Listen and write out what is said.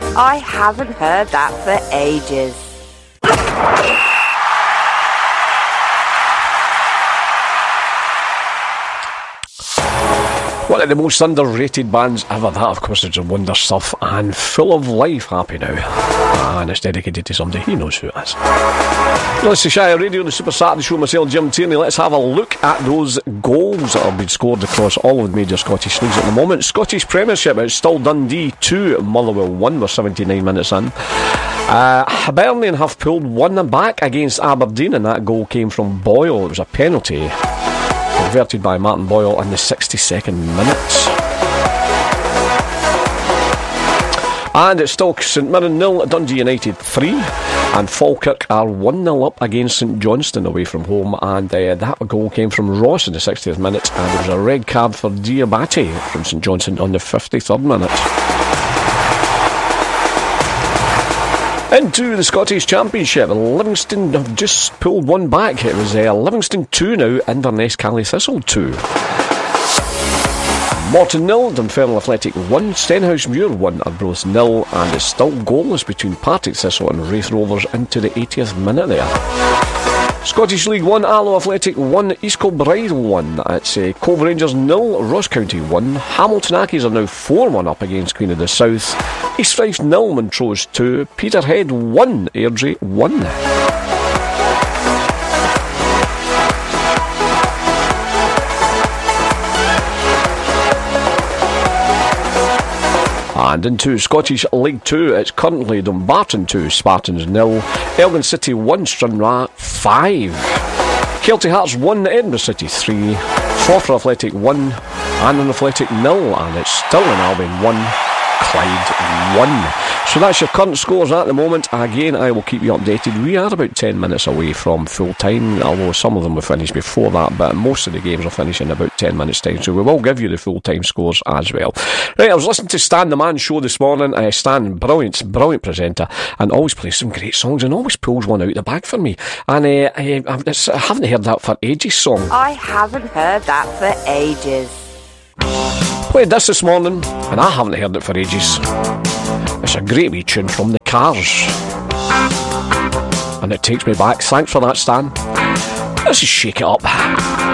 I haven't heard that for ages. One of the most underrated bands ever. That, of course, is the Wonder Stuff and Full of Life. Happy now. And it's dedicated to somebody. He knows who it is. This is Shire Radio, the Super Saturday Show. Myself, Jim Tierney. Let's have a look at those goals that have been scored across all of the major Scottish leagues at the moment. Scottish Premiership, it's still Dundee 2, Motherwell 1. We're 79 minutes in. Hibernian have pulled one back against Aberdeen, and that goal came from Boyle. It was a penalty converted by Martin Boyle in the 62nd minute. And it's still St Mirren 0, Dundee United 3, and Falkirk are 1-0 up against St Johnstone away from home, and that goal came from Ross in the 60th minute, and there was a red card for Diabate from St Johnstone on the 53rd minute. Into the Scottish Championship, Livingston have just pulled one back. It was Livingston 2 now, Inverness Cally Thistle 2. Morton 0, Dunfermline Athletic 1, Stenhousemuir 1, Arbroath 0, and it's still goalless between Partick Thistle and Raith Rovers into the 80th minute there. Scottish League 1, Alloa Athletic 1, East Kilbride 1. It's Cove Rangers 0, Ross County 1. Hamilton Accies are now 4-1 up against Queen of the South. East Fife 0, Montrose 2. Peterhead 1, Airdrie 1. And into Scottish League 2, it's currently Dumbarton 2, Spartans 0, Elgin City 1, Stranraer 5, Kelty Hearts 1, Edinburgh City 3, Forfar Athletic 1, Annan Athletic 0, and it's still in Albion 1, Clyde 1. So that's your current scores at the moment. Again, I will keep you updated. We are about 10 minutes away from full time, although some of them will finish before that, but most of the games will finish in about 10 minutes time, so we will give you the full time scores as well. Right, I was listening to Stan the Man show this morning. Stan, brilliant presenter, and always plays some great songs and always pulls one out the bag for me, and I haven't heard that for ages song. I haven't heard that for ages. Played this morning, and I haven't heard it for ages. It's a great wee tune from the Cars, and it takes me back. Thanks for that, Stan. Let's just shake it up.